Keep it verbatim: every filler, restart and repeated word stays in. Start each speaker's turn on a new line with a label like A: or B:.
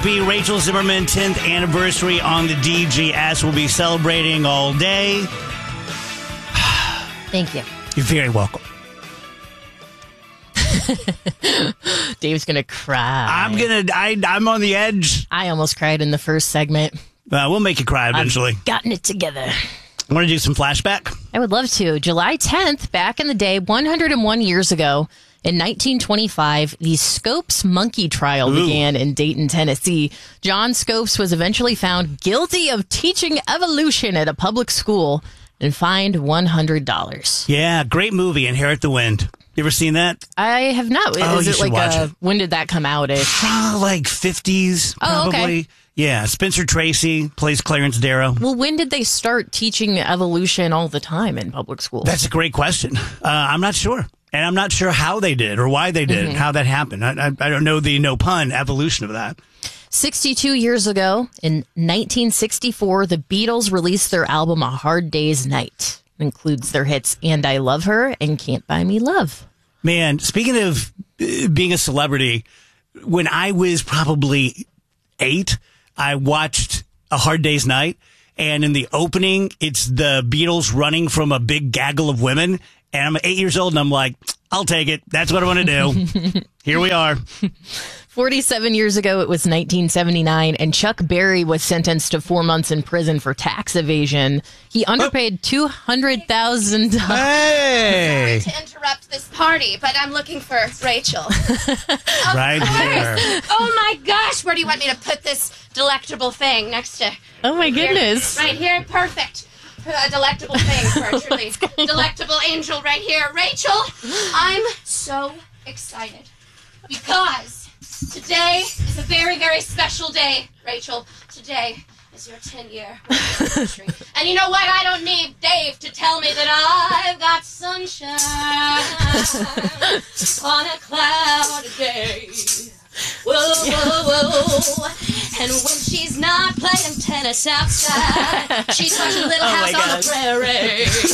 A: happy Rachel Zimmerman tenth anniversary on the D G S. We'll be celebrating all day.
B: Thank you.
A: You're very welcome.
B: Dave's going to cry.
A: I'm going to, I'm on the edge.
B: I almost cried in the first segment.
A: Uh, we'll make you cry eventually.
B: I've gotten it together.
A: Want to do some flashback?
B: I would love to. July tenth, back in the day, one hundred one years ago, in nineteen twenty-five, the Scopes monkey trial
A: Ooh.
B: began in Dayton, Tennessee. John Scopes was eventually found guilty of teaching evolution at a public school and fined one hundred dollars.
A: Yeah, great movie, Inherit the Wind. You ever seen that?
B: I have not.
A: Oh,
B: Is
A: you
B: it
A: should
B: like
A: watch
B: a,
A: it.
B: when did that come out? Ish?
A: Uh, like fifties,
B: Oh,
A: probably.
B: okay.
A: Yeah, Spencer Tracy plays Clarence Darrow.
B: Well, when did they start teaching evolution all the time in public school?
A: That's a great question. Uh, I'm not sure. And I'm not sure how they did or why they did, mm-hmm. how that happened. I, I, I don't know the no pun evolution of that.
B: sixty-two years ago, in nineteen sixty-four, the Beatles released their album A Hard Day's Night. It includes their hits And I Love Her and Can't Buy Me Love.
A: Man, speaking of uh, being a celebrity, when I was probably eight, I watched A Hard Day's Night, and in the opening, it's the Beatles running from a big gaggle of women, and I'm eight years old, and I'm like, I'll take it. That's what I want to do. Here we are.
B: forty-seven years ago, it was nineteen seventy-nine, and Chuck Berry was sentenced to four months in prison for tax evasion. He underpaid two hundred thousand dollars.
A: Hey!
C: Sorry to interrupt this party, but I'm looking for Rachel.
A: Right there.
C: Oh my gosh, where do you want me to put this delectable thing next to?
B: Oh my
C: here?
B: goodness.
C: Right here, perfect. A delectable thing for a truly delectable angel right here. Rachel, I'm so excited because today is a very, very special day, Rachel. Today is your ten-year anniversary. And you know what? I don't need Dave to tell me that I've got sunshine on a cloudy day. Whoa, whoa, whoa. And when she's not playing tennis outside, she's watching Little
B: Oh
C: House
B: my
C: on the Prairie.